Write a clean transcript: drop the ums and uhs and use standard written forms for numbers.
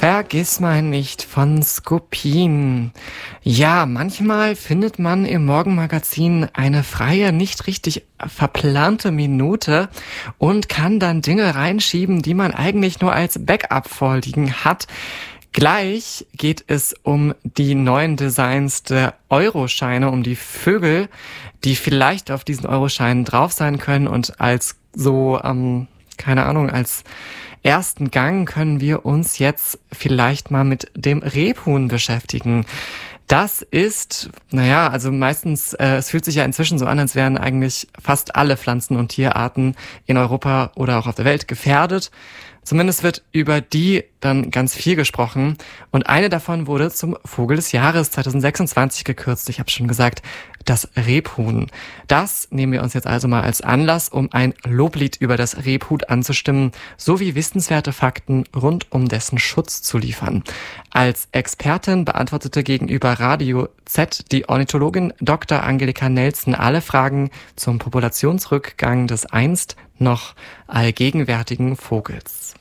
Vergissmeinnicht von Skopin. Ja, manchmal findet man im Morgenmagazin eine freie, nicht richtig verplante Minute und kann dann Dinge reinschieben, die man eigentlich nur als Backup vorliegen hat. Gleich geht es um die neuen Designs der Euroscheine, um die Vögel, die vielleicht auf diesen Euroscheinen drauf sein können und als so, keine Ahnung, als ersten Gang können wir uns jetzt vielleicht mal mit dem Rebhuhn beschäftigen. Das ist, also meistens, es fühlt sich ja inzwischen so an, als wären eigentlich fast alle Pflanzen- und Tierarten in Europa oder auch auf der Welt gefährdet. Zumindest wird über die dann ganz viel gesprochen. Und eine davon wurde zum Vogel des Jahres 2026 gekürzt. Ich habe schon gesagt, das Rebhuhn. Das nehmen wir uns jetzt also mal als Anlass, um ein Loblied über das Rebhuhn anzustimmen, sowie wissenswerte Fakten rund um dessen Schutz zu liefern. Als Expertin beantwortete gegenüber Radio Z die Ornithologin Dr. Angelika Nelson alle Fragen zum Populationsrückgang des einst noch allgegenwärtigen Vogels.